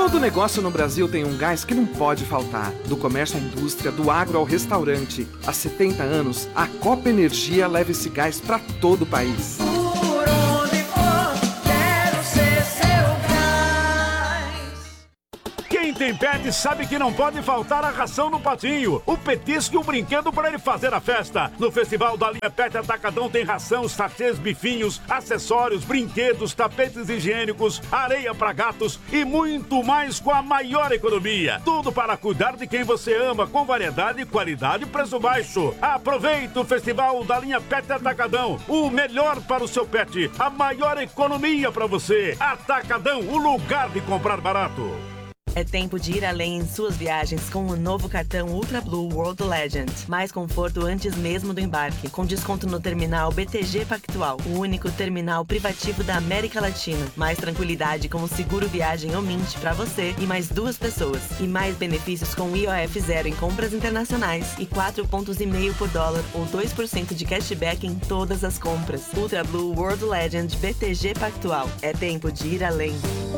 Todo negócio no Brasil tem um gás que não pode faltar. Do comércio à indústria, do agro ao restaurante. Há 70 anos, a Copa Energia leva esse gás para todo o país. Por onde for, quero ser seu gás. Quem tem pet sabe que não pode faltar a ração no patinho, o petisco e o brinquedo para ele fazer a festa. No Festival da Linha Pet Atacadão tem ração, sachês, bifinhos, acessórios, brinquedos, tapetes higiênicos, areia para gatos e muito mais com a maior economia. Tudo para cuidar de quem você ama, com variedade, qualidade e preço baixo. Aproveita o Festival da Linha Pet Atacadão, o melhor para o seu pet, a maior economia para você. Atacadão, o lugar de comprar barato. É tempo de ir além em suas viagens com o novo cartão Ultra Blue World Legend. Mais conforto antes mesmo do embarque, com desconto no terminal BTG Pactual, o único terminal privativo da América Latina. Mais tranquilidade com o seguro viagem ou Mint para você e mais 2 pessoas. E mais benefícios com IOF zero em compras internacionais e 4,5 pontos por dólar ou 2% de cashback em todas as compras. Ultra Blue World Legend BTG Pactual. É tempo de ir além.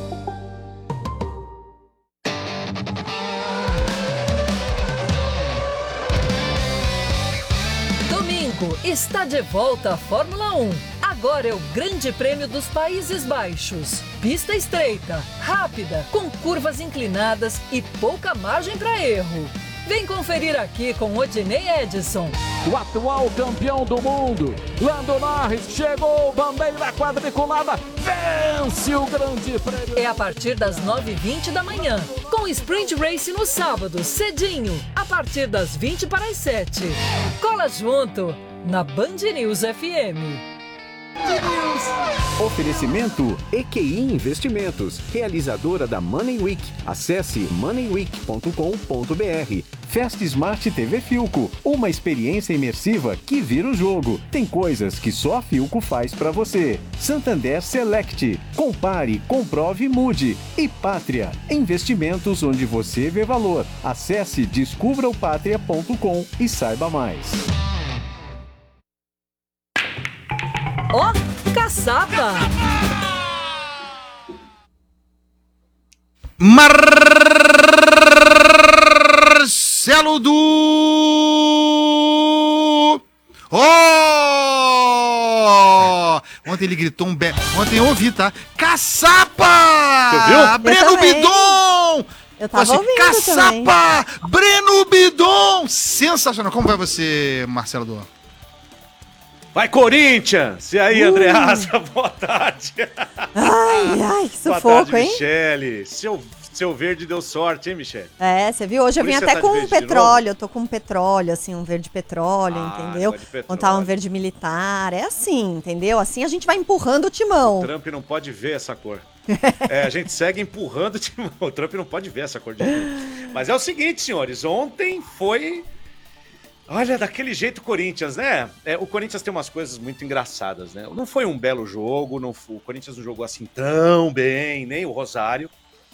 Está de volta a Fórmula 1. Agora é o Grande Prêmio dos Países Baixos. Pista estreita, rápida, com curvas inclinadas e pouca margem para erro. Vem conferir aqui com Odinei Edson. O atual campeão do mundo, Lando Norris, chegou, bandeira quadriculada, vence o Grande Prêmio. É a partir das 9h20 da manhã, com Sprint Race no sábado, cedinho, a partir das 20 para as 7. Cola junto, na Band News FM. Oferecimento EQI Investimentos, realizadora da Money Week. Acesse moneyweek.com.br. Fast Smart TV Philco, uma experiência imersiva que vira o jogo. Tem coisas que só a Philco faz pra você. Santander Select, compare, comprove e mude. E Pátria, investimentos onde você vê valor. Acesse descubraopatria.com e saiba mais. Ó, caçapa! Marcelo do... Ontem ele gritou um... Ontem eu ouvi, tá? Caçapa! Você ouviu? Breno Bidon! Eu tava ouvindo Caçapa! Breno Bidon! Sensacional! Como vai você, Marcelo do... Vai, Corinthians! E aí, Andreasa, boa tarde. Ai, que sufoco, boa tarde, hein? Michele. Seu verde deu sorte, hein, Michele? É, você viu? Hoje eu vim até com um petróleo. Eu tô com um petróleo, assim, um verde petróleo, entendeu? Montar um verde militar. É assim, entendeu? Assim a gente vai empurrando o timão. O Trump não pode ver essa cor. A gente segue empurrando o timão. O Trump não pode ver essa cor de jeito. Mas é o seguinte, senhores. Ontem foi... Olha, daquele jeito Corinthians, né? O Corinthians tem umas coisas muito engraçadas, né? Não foi um belo jogo, o Corinthians não jogou assim tão bem, nem o Rosário.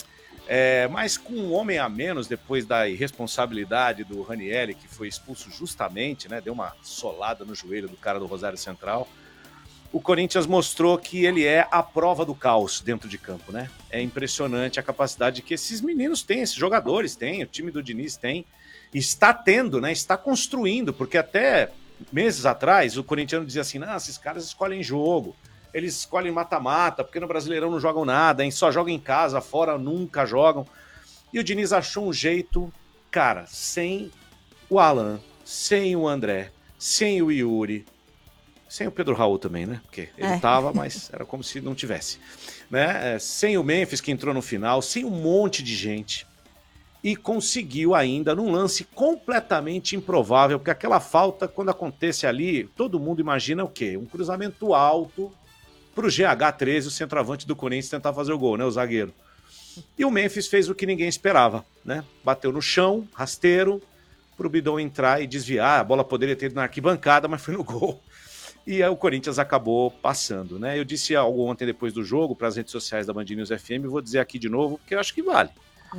Mas com um homem a menos, depois da irresponsabilidade do Ranieri, que foi expulso justamente, né? Deu uma solada no joelho do cara do Rosário Central. O Corinthians mostrou que ele é a prova do caos dentro de campo, né? É impressionante a capacidade que esses meninos têm, esses jogadores têm, o time do Diniz tem. Está tendo, né? Está construindo, porque até meses atrás o corintiano dizia assim: não, esses caras escolhem jogo, eles escolhem mata-mata, porque no Brasileirão não jogam nada, hein? Só jogam em casa, fora nunca jogam. E o Diniz achou um jeito, cara, sem o Alan, sem o André, sem o Yuri, sem o Pedro Raul também, né? Porque ele tava, mas era como se não tivesse, né? Sem o Memphis, que entrou no final, sem um monte de gente. E conseguiu ainda, num lance completamente improvável, porque aquela falta, quando acontece ali, todo mundo imagina o quê? Um cruzamento alto pro GH13, o centroavante do Corinthians, tentar fazer o gol, né? O zagueiro. E o Memphis fez o que ninguém esperava, né? Bateu no chão, rasteiro, pro Bidon entrar e desviar. A bola poderia ter ido na arquibancada, mas foi no gol. E aí o Corinthians acabou passando, né? Eu disse algo ontem depois do jogo para as redes sociais da Band News FM, vou dizer aqui de novo, porque eu acho que vale.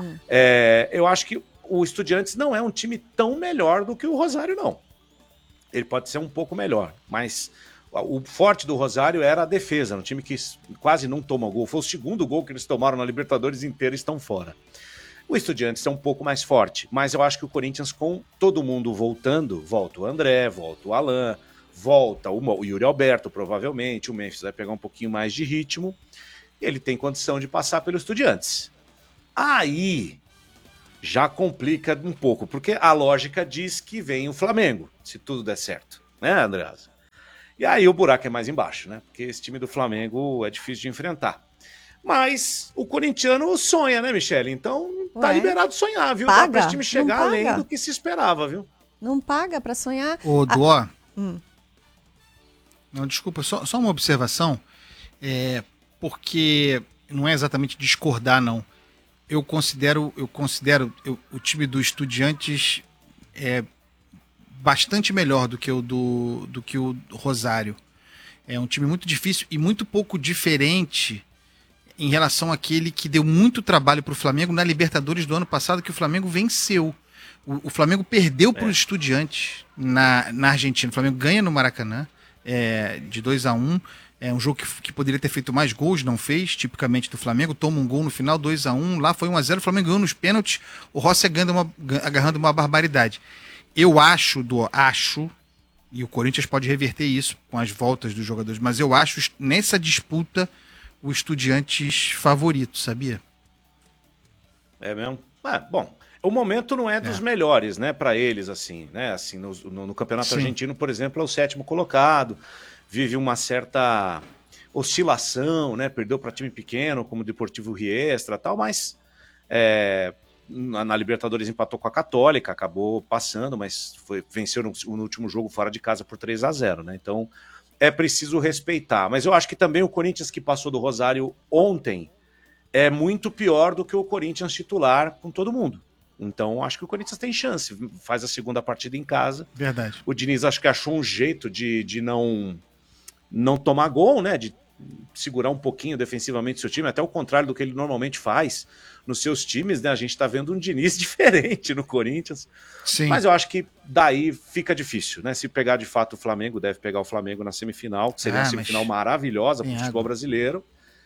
Eu acho que o Estudiantes não é um time tão melhor do que o Rosário, não. Ele pode ser um pouco melhor, mas o forte do Rosário era a defesa, um time que quase não toma gol. Foi o segundo gol que eles tomaram na Libertadores inteira e estão fora. O Estudiantes é um pouco mais forte, mas eu acho que o Corinthians, com todo mundo voltando, volta o André, volta o Alan, volta o Yuri Alberto, provavelmente, o Memphis vai pegar um pouquinho mais de ritmo, ele tem condição de passar pelo Estudiantes. Aí já complica um pouco, porque a lógica diz que vem o Flamengo, se tudo der certo, né, Andreasa? E aí o buraco é mais embaixo, né? Porque esse time do Flamengo é difícil de enfrentar. Mas o corintiano sonha, né, Michele? Então tá liberado sonhar, viu? Paga? Dá pra esse time chegar Não além paga? do que se esperava, viu? Não paga pra sonhar. Ô, Duó. Não, desculpa, só uma observação. Porque não é exatamente discordar, não. Eu considero o time do Estudiantes bastante melhor do que o Rosário. É um time muito difícil e muito pouco diferente em relação àquele que deu muito trabalho para o Flamengo na Libertadores do ano passado, que o Flamengo venceu. O Flamengo perdeu para os Estudiantes na Argentina. O Flamengo ganha no Maracanã de 2-1. É um jogo que poderia ter feito mais gols, não fez, tipicamente do Flamengo. Toma um gol no final, 2-1. Lá foi 1-0, o Flamengo ganhou nos pênaltis. O Rossi agarrando uma barbaridade. Eu acho, e o Corinthians pode reverter isso com as voltas dos jogadores, mas eu acho nessa disputa o Estudiantes favorito, sabia? É mesmo? Bom, o momento não é dos melhores, né, para eles, assim, né? Assim, no Campeonato Argentino, por exemplo, é o 7º colocado, vive uma certa oscilação, né? Perdeu para time pequeno, como o Deportivo Riestra e tal, mas na Libertadores empatou com a Católica, acabou passando, mas venceu no último jogo fora de casa por 3-0, né? Então é preciso respeitar. Mas eu acho que também o Corinthians que passou do Rosário ontem é muito pior do que o Corinthians titular com todo mundo. Então acho que o Corinthians tem chance, faz a segunda partida em casa. Verdade. O Diniz acho que achou um jeito de não tomar gol, né? De segurar um pouquinho defensivamente seu time, até o contrário do que ele normalmente faz nos seus times, né? A gente tá vendo um Diniz diferente no Corinthians. Sim. Mas eu acho que daí fica difícil, né? Se pegar de fato o Flamengo, deve pegar o Flamengo na semifinal, que seria uma semifinal maravilhosa pro futebol brasileiro.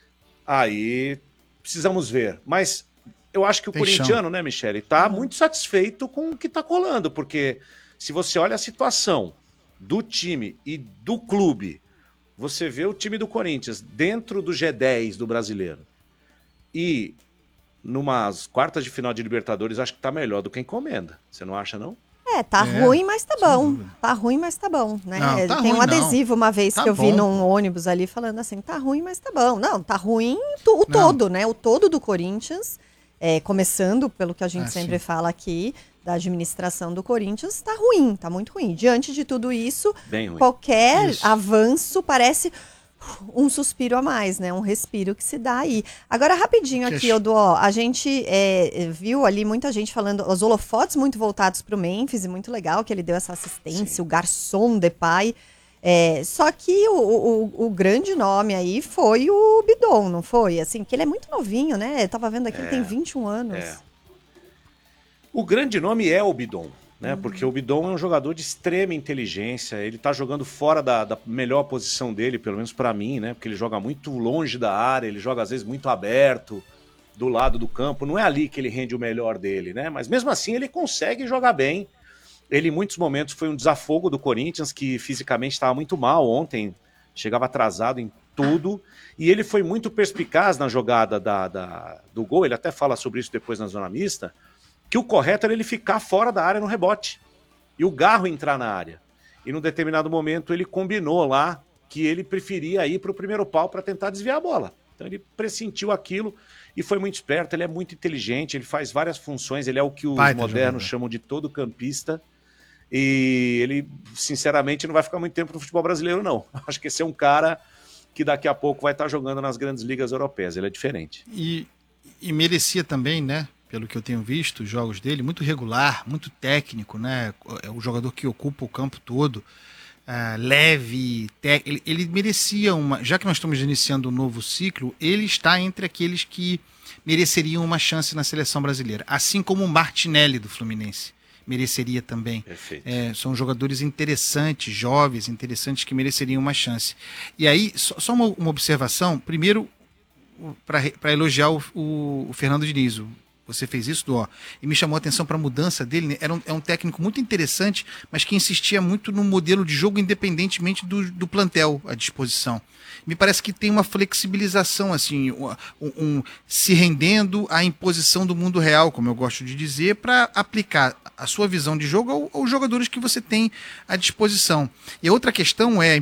Aí precisamos ver. Mas eu acho que o corintiano, né, Michele, tá muito satisfeito com o que tá colando, porque se você olha a situação do time e do clube, você vê o time do Corinthians dentro do G10 do brasileiro e numas quartas de final de Libertadores, acho que tá melhor do que a Encomenda. Você não acha, não? Tá ruim, mas tá bom. Tá ruim, mas tá bom, né? Não, tá tem um ruim, adesivo uma vez Tá que eu vi bom. num ônibus ali falando assim, tá ruim, mas tá bom. Não, tá ruim o todo, né? O todo do Corinthians, começando pelo que a gente sempre fala aqui, da administração do Corinthians, tá ruim, tá muito ruim. Diante de tudo isso, Bem ruim. qualquer avanço parece um suspiro a mais, né? Um respiro que se dá aí. Agora, rapidinho aqui, Oduó, a gente viu ali muita gente falando, os holofotes muito voltados pro Memphis, e muito legal que ele deu essa assistência, o garçom Depay. Só que o grande nome aí foi o Bidon, não foi? Assim, que ele é muito novinho, né? Eu tava vendo aqui, ele tem 21 anos. O grande nome é o Bidon, né? Porque o Bidon é um jogador de extrema inteligência, ele tá jogando fora da melhor posição dele, pelo menos pra mim, né? Porque ele joga muito longe da área, ele joga às vezes muito aberto, do lado do campo, não é ali que ele rende o melhor dele, né? Mas mesmo assim ele consegue jogar bem. Ele em muitos momentos foi um desafogo do Corinthians, que fisicamente estava muito mal ontem, chegava atrasado em tudo, e ele foi muito perspicaz na jogada do gol, ele até fala sobre isso depois na zona mista, que o correto era ele ficar fora da área no rebote e o Garro entrar na área. E num determinado momento ele combinou lá que ele preferia ir para o primeiro pau para tentar desviar a bola. Então ele pressentiu aquilo e foi muito esperto, ele é muito inteligente, ele faz várias funções, ele é o que os modernos chamam de todo campista. E ele, sinceramente, não vai ficar muito tempo no futebol brasileiro, não. Acho que esse é um cara que daqui a pouco vai estar jogando nas grandes ligas europeias, ele é diferente. E merecia também, né? Pelo que eu tenho visto, os jogos dele, muito regular, muito técnico, né? É o jogador que ocupa o campo todo, leve, ele merecia uma... Já que nós estamos iniciando um novo ciclo, ele está entre aqueles que mereceriam uma chance na seleção brasileira. Assim como o Martinelli do Fluminense. mereceria também. Perfeito. São jogadores interessantes, jovens, interessantes, que mereceriam uma chance. E aí, só uma observação, primeiro, para elogiar o Fernando Diniz. Você fez isso, Duó, e me chamou a atenção para a mudança dele, né? É um técnico muito interessante, mas que insistia muito no modelo de jogo, independentemente do plantel à disposição. Me parece que tem uma flexibilização, assim, se rendendo à imposição do mundo real, como eu gosto de dizer, para aplicar a sua visão de jogo aos jogadores que você tem à disposição. E a outra questão é